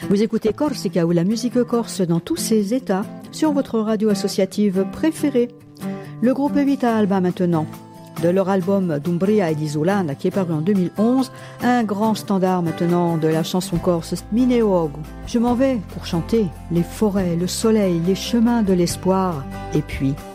Vous écoutez Corsica ou la musique corse dans tous ses états sur votre radio associative préférée. Le groupe Vita Alba maintenant. De leur album d'Umbria et d'Isolana qui est paru en 2011, un grand standard maintenant de la chanson corse, Mineogo. Je m'en vais pour chanter les forêts, le soleil, les chemins de l'espoir et puis